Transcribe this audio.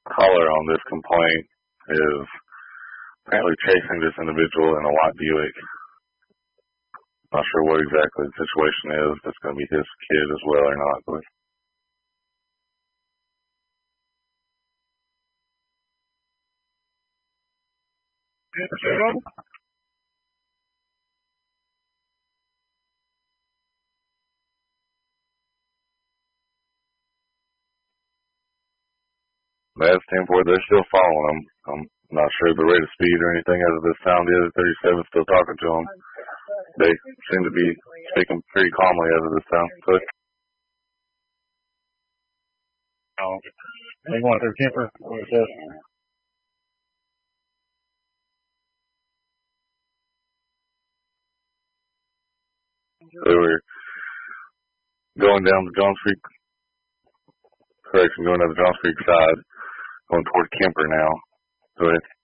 caller on this complaint is apparently chasing this individual in a white Buick. Not sure what exactly the situation is. If it's going to be his kid as well or not. But that's 10-4. They're still following him. I'm not sure the rate of speed or anything as of this time. The other 37 still talking to him. They seem to be speaking pretty calmly as of this time. So they want their Kemper. they were going down the Johns Creek, going down the Johns Creek side, going toward Kemper now. Go ahead.